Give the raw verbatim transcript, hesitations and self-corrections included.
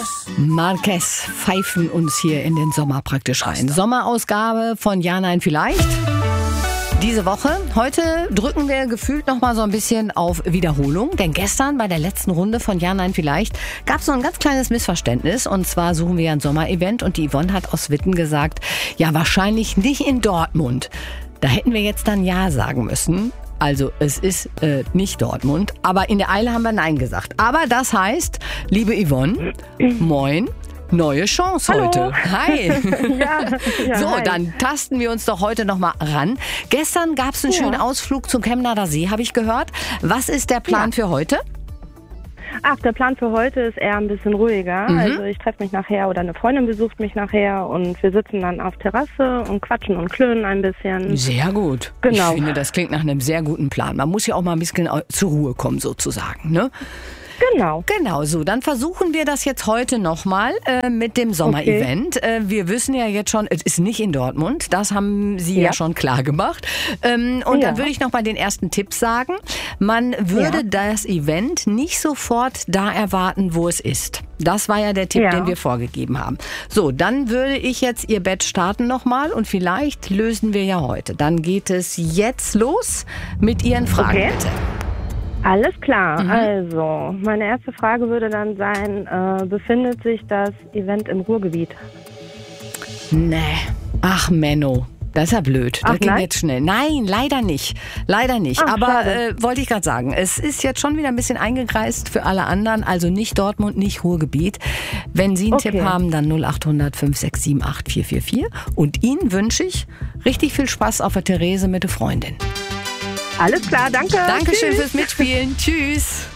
Marquez pfeifen uns hier in den Sommer praktisch rein. Sommerausgabe von Ja, Nein, Vielleicht. Diese Woche. Heute drücken wir gefühlt noch mal so ein bisschen auf Wiederholung. Denn gestern bei der letzten Runde von Ja, Nein, Vielleicht gab es noch ein ganz kleines Missverständnis. Und zwar suchen wir ein Sommerevent und die Yvonne hat aus Witten gesagt, ja wahrscheinlich nicht in Dortmund. Da hätten wir jetzt dann Ja sagen müssen. Also es ist äh, nicht Dortmund, aber in der Eile haben wir Nein gesagt. Aber das heißt, liebe Yvonne, moin, neue Chance Hallo. heute. Hi. Ja, ja, so, hi. dann tasten wir uns doch heute noch mal ran. Gestern gab es einen Ja. schönen Ausflug zum Chemnader See, habe ich gehört. Was ist der Plan Ja. für heute? Ach, der Plan für heute ist eher ein bisschen ruhiger. Mhm. Also ich treffe mich nachher oder eine Freundin besucht mich nachher und wir sitzen dann auf Terrasse und quatschen und klönen ein bisschen. Sehr gut. Genau. Ich finde, das klingt nach einem sehr guten Plan. Man muss ja auch mal ein bisschen zur Ruhe kommen sozusagen, ne? Genau. Genau, so. Dann versuchen wir das jetzt heute nochmal äh, mit dem Sommerevent. Äh, wir wissen ja jetzt schon, es ist nicht in Dortmund. Das haben Sie ja, Ja. schon klar gemacht. Ähm, und Ja. dann würde ich noch mal den ersten Tipp sagen. Man würde Ja. das Event nicht sofort da erwarten, wo es ist. Das war ja der Tipp, Ja. den wir vorgegeben haben. So, dann würde ich jetzt Ihr Bett starten nochmal und vielleicht lösen wir ja heute. Dann geht es jetzt los mit Ihren Fragen, Okay. bitte. Alles klar. Mhm. Also, meine erste Frage würde dann sein, äh, befindet sich das Event im Ruhrgebiet? Nee. Ach, Menno. Das ist ja blöd. Das Ach, ging nein? jetzt schnell. Nein, leider nicht. Leider nicht. Ach, Aber schade. äh, wollte ich gerade sagen, es ist jetzt schon wieder ein bisschen eingekreist für alle anderen. Also nicht Dortmund, nicht Ruhrgebiet. Wenn Sie einen Okay. Tipp haben, dann null acht hundert fünf sechs sieben acht vier vier vier. Und Ihnen wünsche ich richtig viel Spaß auf der Therese mit der Freundin. Alles klar, danke. Dankeschön Tschüss. fürs Mitspielen. Tschüss.